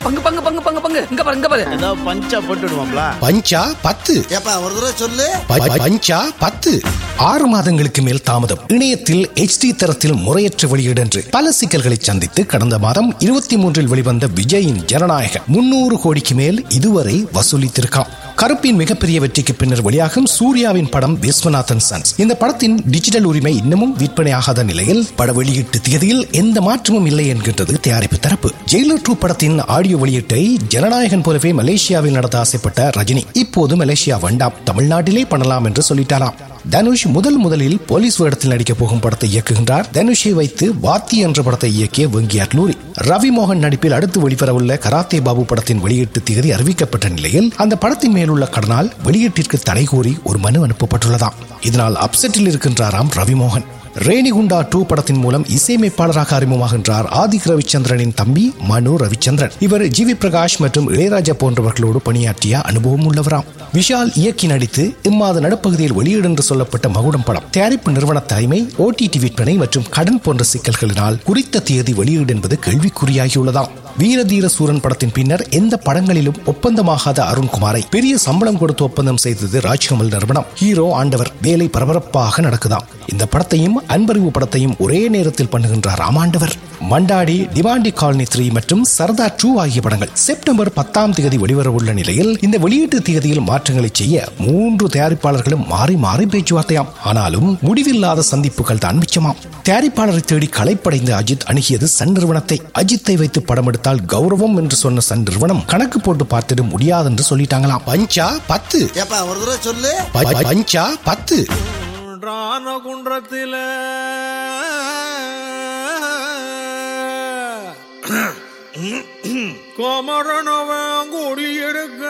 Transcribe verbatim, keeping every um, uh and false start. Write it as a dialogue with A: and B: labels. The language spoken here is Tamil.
A: பங்கு பங்கு பங்கு பங்கு பங்கு இங்க பாரு இங்க பாரு.
B: ஏதாவது பஞ்சா போட்டுடுவாங்களா?
C: பஞ்சா பத்து.
D: ஏப்பா ஒரு தடவை சொல்லு.
C: பஞ்சா பத்து. ஆறு மாதங்களுக்கு மேல் தாமதம். இணையத்தில் எச் டி தரத்தில் முறையற்ற வெளியீடு என்று பல சிக்கல்களை சந்தித்து கடந்த மாதம் இருபத்தி மூன்றில் வெளிவந்த விஜயின் ஜனநாயகன் முன்னூறு கோடிக்கு மேல் இதுவரை வசூலித்திருக்கான். கருப்பின் மிகப்பெரிய வெற்றிக்கு பின்னர் வெளியாகும் சூர்யாவின் படம் விஸ்வநாதன் சன்ஸ். இந்த படத்தின் டிஜிட்டல் உரிமை இன்னமும் விற்பனையாகாத நிலையில் பட வெளியீட்டு தேதியில் எந்த மாற்றமும் இல்லை என்கின்றது தயாரிப்பு தரப்பு. ஜெயிலர் டூ படத்தின் ஆடியோ வெளியீட்டை ஜனநாயகன் போலவே மலேசியாவில் நடத்த ஆசைப்பட்ட ரஜினி இப்போது மலேசியா வேண்டாம், தமிழ்நாட்டிலே பண்ணலாம் என்று சொல்லிட்டாராம். தனுஷ் முதல் முதலில் போலீஸ் வேடத்தில் நடிக்க போகும் படத்தை இயக்குகின்றார். தனுஷை வைத்து வாத்தி என்ற படத்தை இயக்கிய வெங்கி அட்லூரி. ரவி மோகன் நடிப்பில் அடுத்து வெளிவரவுள்ள கராத்தே பாபு படத்தின் வெளியீட்டு தேதி அறிவிக்கப்பட்ட நிலையில் அந்த படத்தின் மேலுள்ள கடனால் வெளியீட்டிற்கு தடை கோரி ஒரு மனு அனுப்பப்பட்டுள்ளதாம். இதனால் அப்செட்டில் இருக்கின்றாராம் ரவி மோகன். ரேணிகுண்டா டூ படத்தின் மூலம் இசையமைப்பாளராக அறிமுகமாகின்றார் ஆதிக் ரவிச்சந்திரனின் தம்பி மனு ரவிச்சந்திரன். இவர் ஜி வி பிரகாஷ் மற்றும் இளையராஜா போன்றவர்களோடு பணியாற்றிய அனுபவம் உள்ளவராம். விஷால் இயக்கி நடித்து இம்மாத நடுப்பகுதியில் வெளியீடு என்று சொல்லப்பட்ட மகுடம் படம் தயாரிப்பு நிறுவன தலைமை, ஓடிடி விற்பனை மற்றும் கடன் போன்ற சிக்கல்களினால் குறித்த தேதி வெளியீடு என்பது கேள்விக்குறியாகியுள்ளதாம். வீரதீர சூரன் படத்தின் பின்னர் எந்த படங்களிலும் ஒப்பந்தமாகாத அருண்குமாரை பெரிய சம்பளம் கொடுத்து ஒப்பந்தம் செய்தது ராஜ்கமல் நிறுவனம். ஹீரோ ஆண்டவர் வேலை பரபரப்பாக நடக்குதாம். இந்த படத்தையும் அன்பறிவு படத்தையும் ஒரே நேரத்தில் பண்ணுகின்றார் ஆமாண்டவர். மண்டாடி, டிமாண்டி காலனி த்ரீ மற்றும் சர்தார் டூ ஆகிய படங்கள் செப்டம்பர் பத்தாம் தேதி வெளிவர உள்ள நிலையில் இந்த வெளியீட்டு தேதியில் மாற்றங்களை செய்ய மூன்று தயாரிப்பாளர்களும் மாறி மாறி பேச்சுவார்த்தையாம். ஆனாலும் முடிவில்லாத சந்திப்புகள் தான் மிச்சமாம். தயாரிப்பாளரை தேடி களைப்படைந்த அஜித் அணுகியது சன் நிறுவனத்தை. அஜித்தை வைத்து படம் எடுத்தால் கௌரவம் என்று சொன்ன சன் நிறுவனம் கணக்கு போட்டு பார்த்துட்டு முடியாது என்று சொல்லிட்டாங்களாம். பஞ்சா பத்து.
D: ஏப்பா ஒரு தடவை சொல்லு.
C: பஞ்சா பத்து.
B: குன்றத்தில கோமரனவன் கூடி எடுக்க